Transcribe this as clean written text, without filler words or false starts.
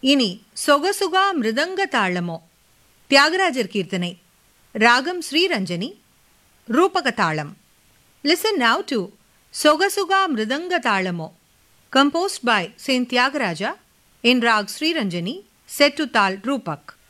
இனி சொகசுகா மிருதங்க தாளமோ தியாகராஜர் கீர்த்தனை. ராகம் ஸ்ரீரஞ்சனி, ரூபக தாளம். Listen now to Sogasuga Mridanga Talamo, composed by Saint Tyagaraja in Rag Sri Ranjani, set to Tal Rupak.